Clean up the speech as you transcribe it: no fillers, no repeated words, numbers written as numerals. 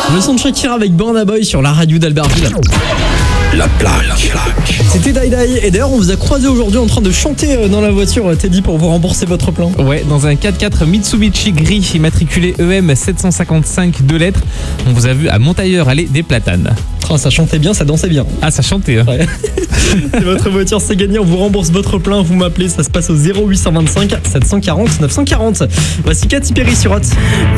Le son de Shakira avec Burna Boy sur la radio d'Albertville. La plaque. C'était Die Die. Et d'ailleurs, on vous a croisé aujourd'hui en train de chanter dans la voiture, Teddy, pour vous rembourser votre plein. Ouais, dans un 4x4 Mitsubishi gris immatriculé EM 755 2 lettres. On vous a vu à Montailleur aller des Platanes. Oh, ça chantait bien, ça dansait bien. Ah, ça chantait. Hein. Ouais. Et votre voiture, c'est gagné. On vous rembourse votre plein. Vous m'appelez. Ça se passe au 0825 740 940. Voici Katy Perry sur Hot.